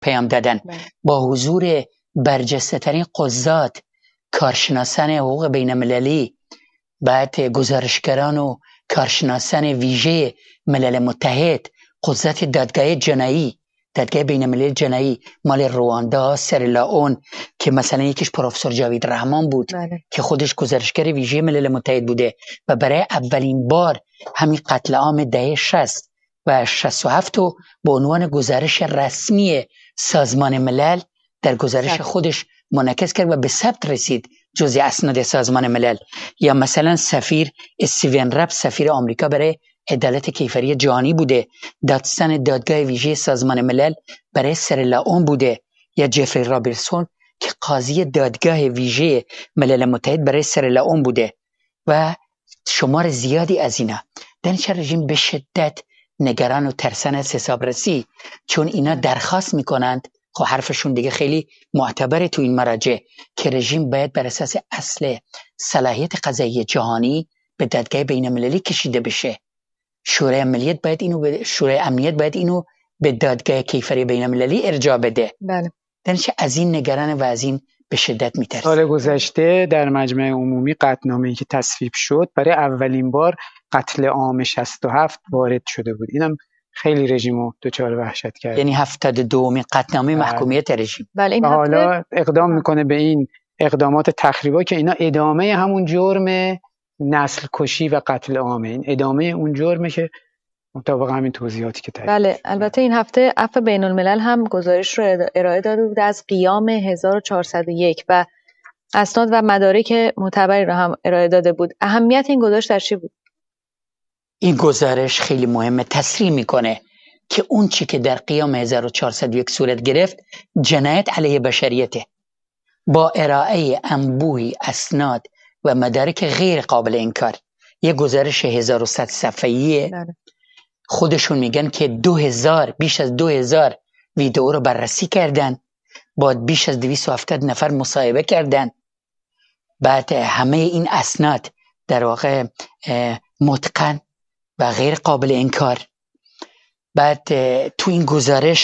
پیام دادن با حضور برجسته ترین قضات، کارشناسان حقوق بین المللی، بعد گزارشگران و کارشناسان ویژه ملل متحد، قضات دادگاه جنایی، دادگاه بین المللی جنایی مال رواندا، سریلائون که مثلا یکیش پروفسور جاوید رحمان بود که خودش گزارشگر ویژه ملل متحد بوده و برای اولین بار همین قتل عام دهه 60 و 67 رو به عنوان گزارش رسمی سازمان ملل در گزارش خودش منعکس کرد و به ثبت رسید جزء اسناد سازمان ملل. یا مثلا سفیر استیون رب، سفیر آمریکا برای عدالت کیفری جهانی بوده، دادستان دادگاه ویژه سازمان ملل برای سریلائون بوده، یا جفری رابرتسون که قاضی دادگاه ویژه ملل متحد برای سریلائون بوده و شمار زیادی از اینا. دانش رژیم به شدت نگران و ترسان از حسابرسی، چون اینا درخواست میکنند، خب حرفشون دیگه خیلی معتبره تو این مراجع، که رژیم باید بر اساس اصل صلاحیت قضایی جهانی به دادگاه بین المللی کشیده بشه. شورای امنیت باید اینو به دادگاه کیفری بین المللی ارجاع بده. بله. دانش از این نگران و از این به شدت میترسه. سال گذشته در مجمع عمومی قطعنامه‌ای که تصویب شد برای اولین بار قتل عام 67 وارد شده بود. اینم خیلی رژیمو دچار وحشت کرد. یعنی 72مین قطعنامه محکومیت رژیم. بله این حالا اقدام میکنه به این اقدامات تخریبا که اینا ادامه همون جرم نسل کشی و قتل عامه، این ادامه اون جرمه که مطابق همین توضیحاتی که بله. البته این هفته عفو بین الملل هم گزارش رو ارائه داده بود از قیام 1401 و اسناد و مدارک معتبری رو هم ارائه داده بود. اهمیت این گزارش در چی بود؟ این گزارش خیلی مهمه، تصریح میکنه که اون چی که در قیام 1401 صورت گرفت جنایت علیه بشریته، با ارائه انبوهی اسناد و مدارک غیر قابل انکار. یه گزارش 1100 صفحه‌ایه. خودشون میگن که بیش از 2000 ویدئو رو بررسی کردن، با بیش از 270 نفر مصاحبه کردن. بعد همه این اسناد در واقع متقن و غیر قابل انکار. بعد تو این گزارش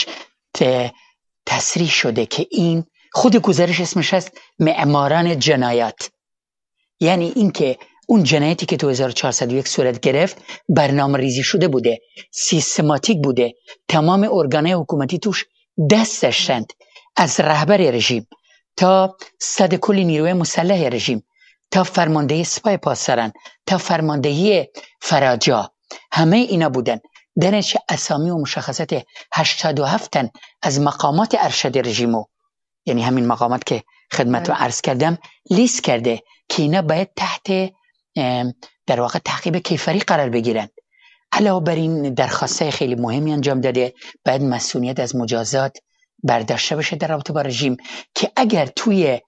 تصریح شده که این خود گزارش اسمش هست معماران جنایات، یعنی این که اون جنایتی که تو 1401 صورت گرفت برنامه ریزی شده بوده، سیستماتیک بوده، تمام ارگانهای حکومتی توش دست داشتند، از رهبر رژیم تا صد کل نیروی مسلح رژیم تا فرماندهی سپاه پاسداران تا فرماندهی فراجا، همه اینا بودن. درش اسامی و مشخصات 87 تن از مقامات ارشد رژیمو، یعنی همین مقامات که خدمتتون عرض کردم، لیست کرده که اینا باید تحت در واقع تعقیب کیفری قرار بگیرن. علاوه بر این درخواسته خیلی مهمی انجام داده، باید مسئولیت از مجازات برداشته بشه در رابطه با رژیم، که اگر توی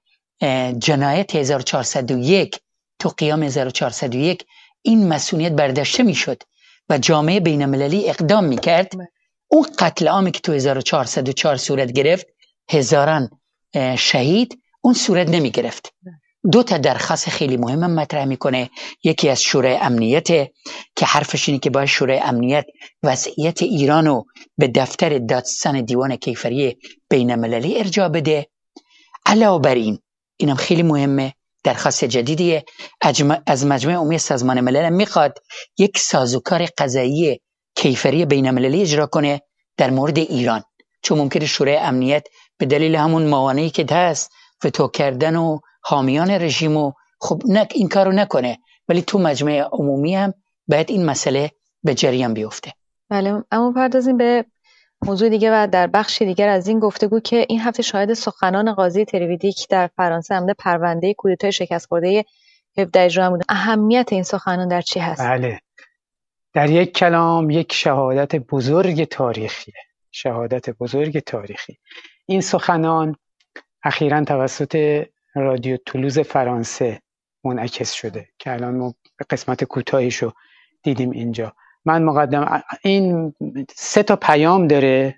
جنایت 1401 تو قیام 1401 این مسئولیت برداشته میشد و جامعه بین المللی اقدام میکرد، اون قتل عامی که تو 1404 صورت گرفت، هزاران شهید، اون صورت نمی گرفت. دو تا درخواست خیلی مهم مطرح میکنه. یکی از شورای امنیت که حرفش اینه که باید شورای امنیت وضعیت ایرانو به دفتر دادستان دیوان کیفری بین المللی ارجاع بده. علاوه بر این، اینم خیلی مهمه، درخواست جدیدیه از مجمع عمومی سازمان ملل، میخواد یک سازوکار قضایی کیفری بین المللی اجرا کنه در مورد ایران، چون ممکنه شورای امنیت به دلیل همون موانعی که هست وتو کردن و حامیان رژیمو خب این کارو نکنه، ولی تو مجمع عمومی هم باید این مسئله به جریان بیفته. بله، اما پردازیم به موضوع دیگه و در بخش دیگر از این گفتگو که این هفته شاهد سخنان قاضی تریویدیک در فرانسه هم پرونده کودتای شکست خورده 17 ژوئن بود. اهمیت این سخنان در چی هست؟ بله، در یک کلام یک شهادت بزرگ تاریخی. شهادت بزرگ تاریخی. این سخنان اخیراً توسط رادیو تولوز فرانسه منعکس شده که الان ما قسمت کوتاهیشو دیدیم اینجا. من مقدم این 3 تا پیام داره،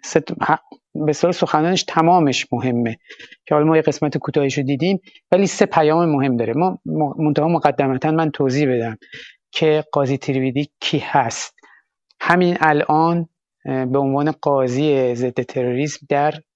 به اصطلاح سخنانش تمامش مهمه که حالا ما یه قسمت کوتاهیشو دیدیم، ولی 3 پیام مهم داره. ما منتها مقدمتاً من توضیح بدم که قاضی تریویدیک کی هست. همین الان به عنوان قاضی ضد تروریسم در